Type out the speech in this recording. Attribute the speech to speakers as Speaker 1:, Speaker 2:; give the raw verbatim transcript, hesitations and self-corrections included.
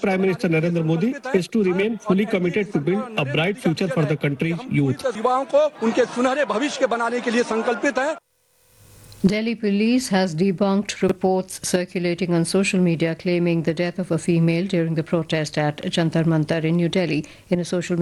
Speaker 1: Prime Minister Narendra Modi is to remain fully committed to build a bright future for the country's youth.
Speaker 2: युवाओं को उनके सुनहरे भविष्य के बनाने के लिए संकल्पित है.
Speaker 3: Delhi police has debunked reports circulating on social media claiming the death of a female during the protest at Jantar Mantar in New Delhi. In a social